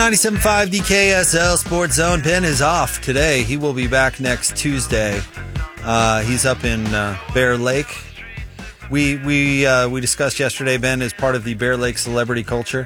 97.5 DKSL Sports Zone. Ben is off today. He will be back next Tuesday. He's up in Bear Lake. We discussed yesterday, Ben is part of the Bear Lake celebrity culture.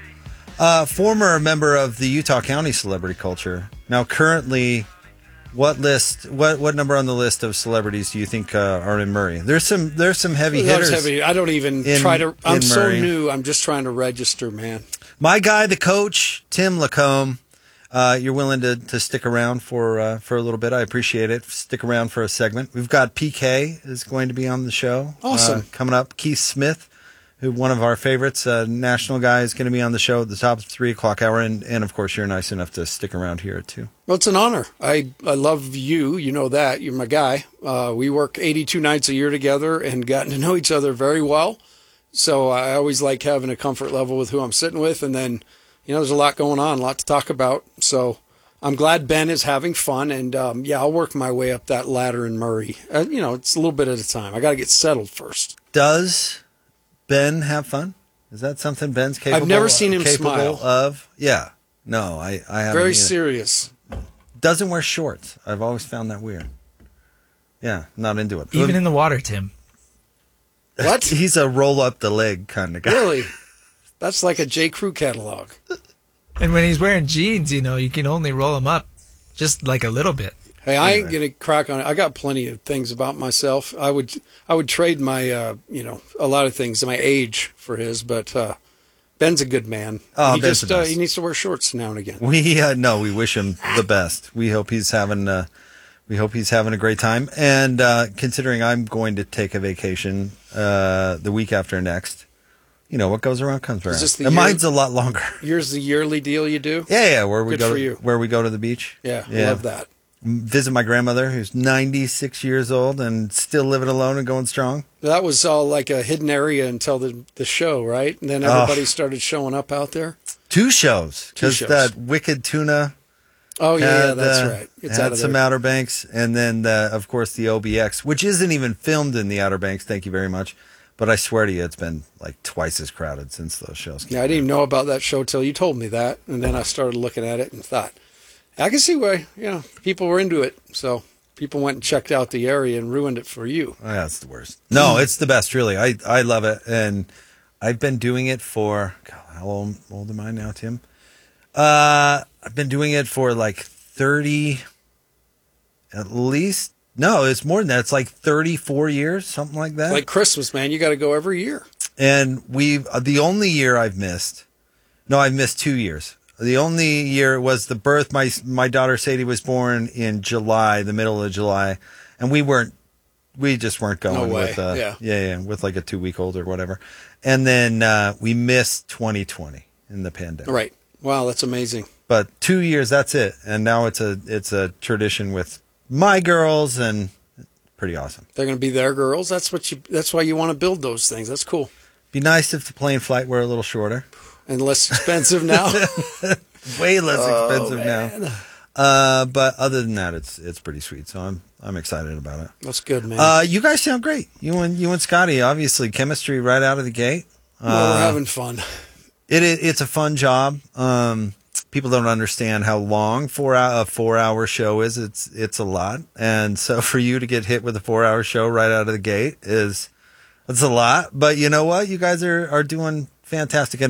Former member of the Utah County celebrity culture. Now currently, what number on the list of celebrities do you think are in Murray? There's some heavy hitters. I don't even try to. I'm so new. I'm just trying to register, man. My guy, the coach, Tim Lacombe. You're willing to stick around for a little bit. I appreciate it. Stick around for a segment. We've got PK is going to be on the show. Awesome. Coming up, Keith Smith, who one of our favorites, national guy, is going to be on the show at the top of the 3 o'clock hour. And of course, you're nice enough to stick around here at 2. Well, it's an honor. I love you. You know that. You're my guy. We work 82 nights a year together and gotten to know each other very well. So I always like having a comfort level with who I'm sitting with. And then, there's a lot going on, a lot to talk about. So I'm glad Ben is having fun. And, I'll work my way up that ladder in Murray. It's a little bit at a time. I got to get settled first. Does Ben have fun? Is that something Ben's capable of? I've never seen him smile. Yeah. No, I haven't. Very either. Serious. Doesn't wear shorts. I've always found that weird. Yeah, not into it. Even in the water, Tim. What? He's a roll up the leg kind of guy. Really? That's like a J. Crew catalog. And when he's wearing jeans, you can only roll them up just like a little bit. Hey, I ain't gonna crack on it. I got plenty of things about myself. I would trade my a lot of things, my age for his, but Ben's a good man. Oh, he just he needs to wear shorts now and again. We wish him the best. We hope he's having a great time. And considering I'm going to take a vacation the week after next, what goes around comes around. And mine's a lot longer. Yours the yearly deal you do? Yeah. Where we go to the beach. Yeah. Love that. Visit my grandmother, who's 96 years old and still living alone and going strong. That was all like a hidden area until the show, right? And then everybody started showing up out there. 2 shows. Because that Wicked Tuna. Oh, yeah, that's right. It's had some Outer Banks. And then, of course, the OBX, which isn't even filmed in the Outer Banks. Thank you very much. But I swear to you, it's been like twice as crowded since those shows came out. I didn't even know about that show till you told me that. And then I started looking at it and thought, I can see why, people were into it. So people went and checked out the area and ruined it for you. Oh, yeah, it's the worst. No, it's the best, really. I love it. And I've been doing it for, how old am I now, Tim? I've been doing it for like 30, at least. No, it's more than that. It's like 34 years, something like that. It's like Christmas, man. You got to go every year. And the only year I've missed 2 years. The only year was the birth. My daughter Sadie was born in July, the middle of July, and we just weren't going. No way. With with like a 2-week-old or whatever. And then we missed 2020 in the pandemic. Right. Wow, that's amazing. But 2 years, that's it. And now it's a tradition with my girls, and it's pretty awesome. They're going to be their girls. That's why you want to build those things. That's cool. Be nice if the plane flight were a little shorter. And less expensive now. Way less expensive now. But other than that, it's pretty sweet. So I'm excited about it. That's good, man. You guys sound great. You and Scotty, obviously chemistry right out of the gate. Well, we're having fun. It's a fun job. People don't understand how long a 4-hour show is. It's a lot. And so for you to get hit with a 4-hour show right out of the gate it's a lot. But you know what? You guys are doing fantastic.